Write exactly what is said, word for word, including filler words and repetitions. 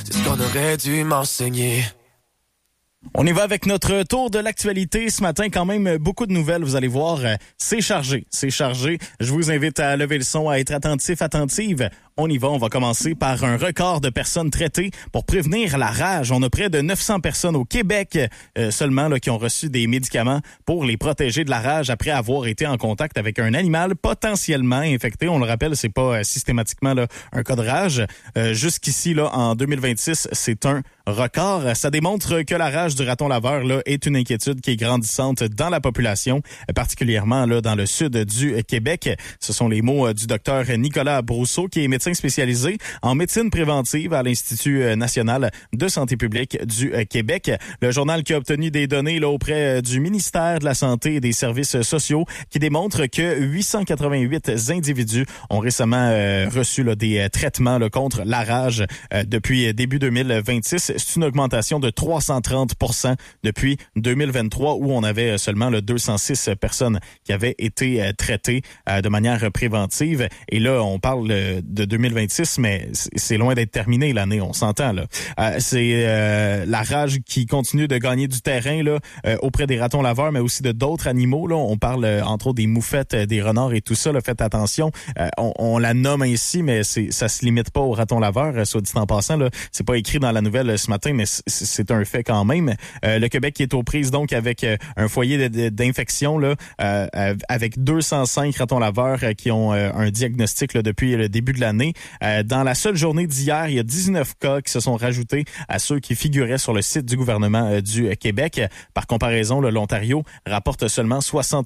c'est ce qu'on aurait dû m'enseigner. On y va avec notre tour de l'actualité. Ce matin, quand même, beaucoup de nouvelles. Vous allez voir, c'est chargé, c'est chargé. Je vous invite à lever le son, à être attentif, attentive. On y va, on va commencer par un record de personnes traitées pour prévenir la rage. On a près de neuf cents personnes au Québec euh, seulement là, qui ont reçu des médicaments pour les protéger de la rage après avoir été en contact avec un animal potentiellement infecté. On le rappelle, c'est pas euh, systématiquement là, un cas de rage. Euh, jusqu'ici, là, en deux mille vingt-six, c'est un record. Ça démontre que la rage du raton laveur là, est une inquiétude qui est grandissante dans la population, particulièrement là, dans le sud du Québec. Ce sont les mots du docteur Nicolas Brousseau, qui est médecin spécialisé en médecine préventive à l'Institut national de santé publique du Québec. Le journal qui a obtenu des données là, auprès du ministère de la Santé et des Services sociaux qui démontrent que huit cent quatre-vingt-huit individus ont récemment euh, reçu là, des traitements là, contre la rage euh, depuis début deux mille vingt-six. C'est une augmentation de trois cent trente pour cent depuis deux mille vingt-trois où on avait seulement là, deux cent six personnes qui avaient été euh, traitées euh, de manière préventive. Et là, on parle euh, de deux mille vingt-six, mais c'est loin d'être terminé l'année, on s'entend là. Euh, c'est euh, la rage qui continue de gagner du terrain là euh, auprès des ratons laveurs, mais aussi de d'autres animaux. Là, on parle euh, entre autres des moufettes, euh, des renards et tout ça. Là, faites attention, euh, on, on la nomme ainsi, mais c'est ça se limite pas aux ratons laveurs. Euh, soit dit en passant, là, c'est pas écrit dans la nouvelle euh, ce matin, mais c'est un fait quand même. Euh, le Québec qui est aux prises donc avec euh, un foyer d'infection là, euh, avec deux cent cinq ratons laveurs euh, qui ont euh, un diagnostic là, depuis le début de l'année. Euh, dans la seule journée d'hier, il y a dix-neuf cas qui se sont rajoutés à ceux qui figuraient sur le site du gouvernement euh, du Québec. Par comparaison, l'Ontario rapporte seulement soixante